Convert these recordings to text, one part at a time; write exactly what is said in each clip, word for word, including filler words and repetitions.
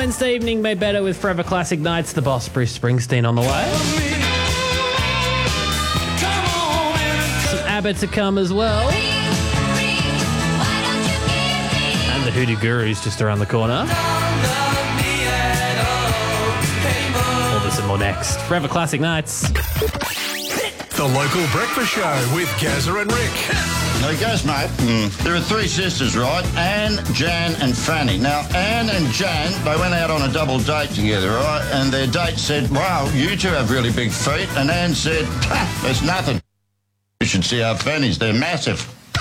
Wednesday evening made better with Forever Classic Nights. The boss, Bruce Springsteen, on the way. Some ABBA to come as well. And the Hoodoo Guru's just around the corner. All this and more next. Forever Classic Nights. The local breakfast show with Gazza and Rick. There he goes, mate. Mm. There are three sisters, right? Anne, Jan and Fanny. Now, Anne and Jan, they went out on a double date together, right? And their date said, wow, you two have really big feet. And Anne said, there's nothing. You should see our Fanny's. They're massive.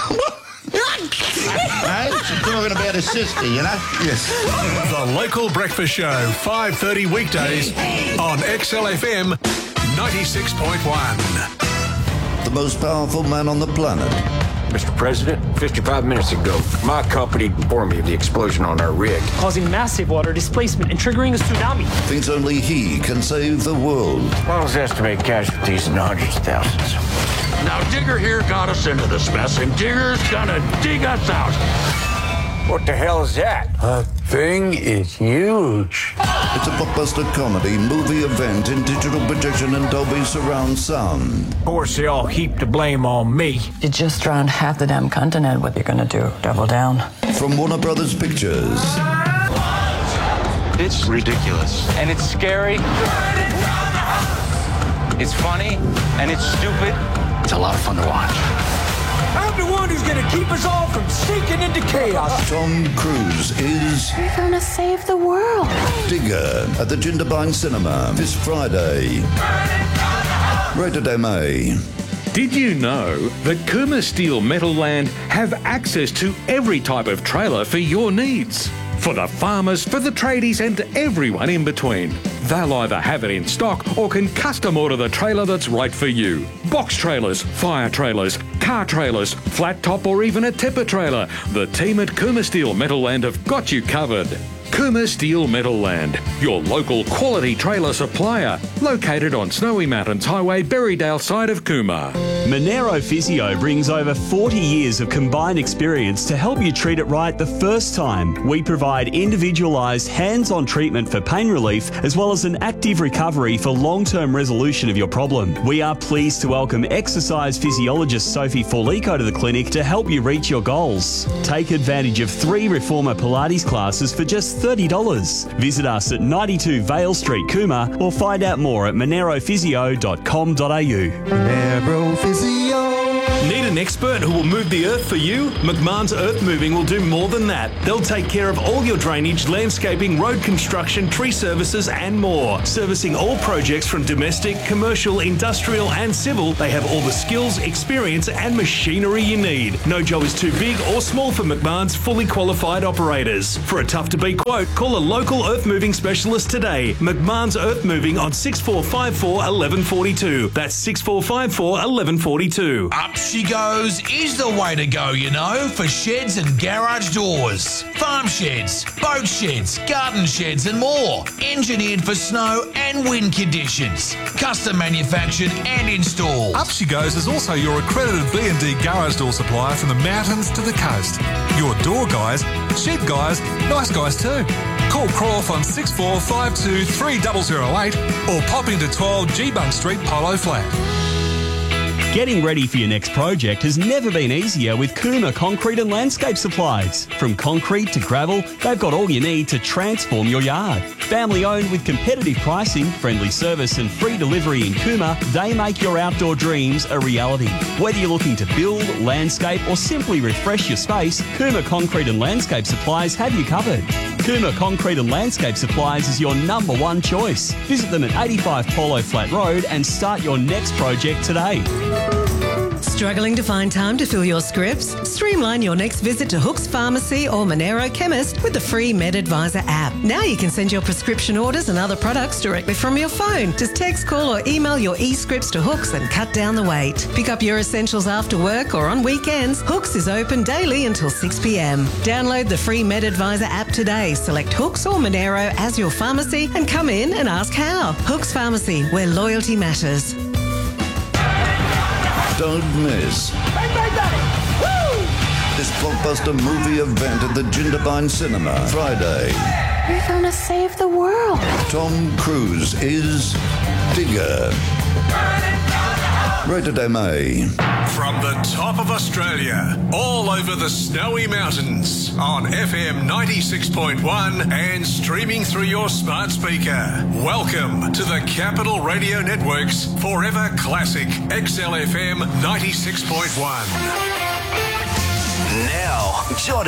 Hey, she's talking about her sister, you know? Yes. The local breakfast show, five thirty weekdays on X L F M ninety-six point one. The most powerful man on the planet. Mister President, fifty-five minutes ago, my company informed me of the explosion on our rig, causing massive water displacement and triggering a tsunami. Thinks only he can save the world. Models estimate casualties in the hundreds of thousands. Now, Digger here got us into this mess, and Digger's gonna dig us out. What the hell is that? That thing is huge. It's a blockbuster comedy movie event in digital projection and Dolby surround sound. Of course, they all heap the blame on me. You just drowned half the damn continent. What are you gonna do? Double down? From Warner Brothers Pictures. It's ridiculous. And it's scary. It's funny. And it's stupid. It's a lot of fun to watch. I'm the one who's gonna keep us all from sinking into chaos. Tom Cruise is... We're gonna save the world. Digger at the Jindabyne Cinema this Friday. Rated M A. Did you know that Cooma Steel Metalland have access to every type of trailer for your needs? For the farmers, for the tradies and everyone in between. They'll either have it in stock or can custom order the trailer that's right for you. Box trailers, fire trailers, car trailers, flat top or even a tipper trailer. The team at Cooma Steel Metalland have got you covered. Cooma Steel Metalland, your local quality trailer supplier, located on Snowy Mountains Highway, Berrydale side of Cooma. Monero Physio brings over forty years of combined experience to help you treat it right the first time. We provide individualised, hands-on treatment for pain relief, as well as an active recovery for long-term resolution of your problem. We are pleased to welcome exercise physiologist Sophie Forlico to the clinic to help you reach your goals. Take advantage of three Reformer Pilates classes for just thirty dollars. Visit us at ninety-two Vale Street, Cooma, or find out more at monero physio dot com dot a u. Monero Physio. Need an expert who will move the earth for you? McMahon's Earth Moving will do more than that. They'll take care of all your drainage, landscaping, road construction, tree services and more. Servicing all projects from domestic, commercial, industrial and civil, they have all the skills, experience and machinery you need. No job is too big or small for McMahon's fully qualified operators. For a tough-to-beat quote, call a local earth moving specialist today. McMahon's Earth Moving on six four five four, one one four two. That's six four five four, one one four two. Up she goes is the way to go, you know, for sheds and garage doors. Farm sheds, boat sheds, garden sheds and more. Engineered for snow and wind conditions. Custom manufactured and installed. Up she goes is also your accredited B and D garage door supplier from the mountains to the coast. Your door guys, shed guys, nice guys too. Call Croft on six four five two, three zero zero eight or pop into twelve G Bunk Street, Polo Flat. Getting ready for your next project has never been easier with Cooma Concrete and Landscape Supplies. From concrete to gravel, they've got all you need to transform your yard. Family owned with competitive pricing, friendly service and free delivery in Cooma, they make your outdoor dreams a reality. Whether you're looking to build, landscape or simply refresh your space, Cooma Concrete and Landscape Supplies have you covered. Cooma Concrete and Landscape Supplies is your number one choice. Visit them at eighty-five Polo Flat Road and start your next project today. Struggling to find time to fill your scripts? Streamline your next visit to Hooks Pharmacy or Monero Chemist with the free MedAdvisor app. Now you can send your prescription orders and other products directly from your phone. Just text, call or email your e-scripts to Hooks and cut down the wait. Pick up your essentials after work or on weekends. Hooks is open daily until six p.m. Download the free MedAdvisor app today. Select Hooks or Monero as your pharmacy and come in and ask how. Hooks Pharmacy, where loyalty matters. Don't miss Bang, bang, bang. Woo! this blockbuster movie event at the Jindabyne Cinema Friday. We're gonna save the world. Tom Cruise is Digger. Rated M A. From the top of Australia, all over the snowy mountains, on F M ninety-six point one and streaming through your smart speaker. Welcome to the Capital Radio Network's Forever Classic X L F M ninety-six point one. Now, Johnny.